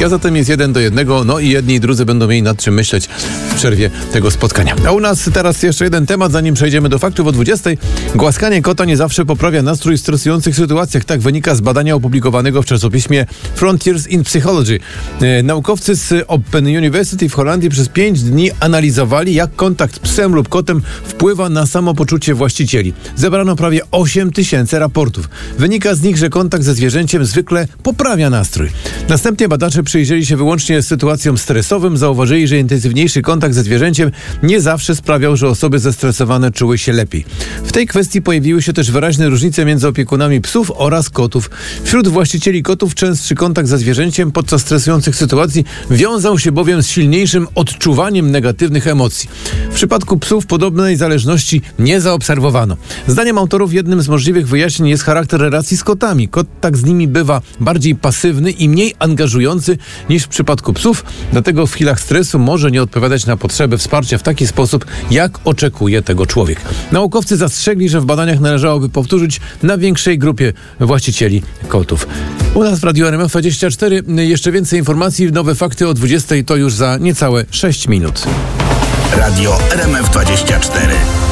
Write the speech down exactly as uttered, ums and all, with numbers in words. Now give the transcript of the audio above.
A zatem jest jeden do jednego, no i jedni i drudzy będą mieli nad czym myśleć w przerwie tego spotkania. A u nas teraz jeszcze jeden temat, zanim przejdziemy do faktów o dwudziestej. Głaskanie kota nie zawsze poprawia nastrój w stresujących sytuacjach. Tak wynika z badania opublikowanego w czasopiśmie Frontiers in Psychology. E, naukowcy z Open University w Holandii przez pięć dni analizowali, jak kontakt z psem lub kotem wpływa na samopoczucie właścicieli. Zebrano prawie osiem tysięcy raportów. Wynika z nich, że kontakt ze zwierzęciem zwykle poprawia nastrój. Następnie badacze przyjrzeli się wyłącznie sytuacjom stresowym, zauważyli, że intensywniejszy kontakt ze zwierzęciem nie zawsze sprawiał, że osoby zestresowane czuły się lepiej. W tej kwestii pojawiły się też wyraźne różnice między opiekunami psów oraz kotów. Wśród właścicieli kotów częstszy kontakt ze zwierzęciem podczas stresujących sytuacji wiązał się bowiem z silniejszym odczuwaniem negatywnych emocji. W przypadku psów podobnej zależności nie zaobserwowano. Zdaniem autorów jednym z możliwych wyjaśnień jest charakter relacji z kotami. Kontakt z nimi bywa bardziej pasywny i mniej angażujący niż w przypadku psów, dlatego w chwilach stresu może nie odpowiadać na potrzeby wsparcia w taki sposób, jak oczekuje tego człowiek. Naukowcy zastrzegli, że w badaniach należałoby powtórzyć na większej grupie właścicieli kotów. U nas w Radiu R M F dwadzieścia cztery jeszcze więcej informacji, nowe fakty o dwudziestej to już za niecałe sześć minut. Radio R M F dwadzieścia cztery.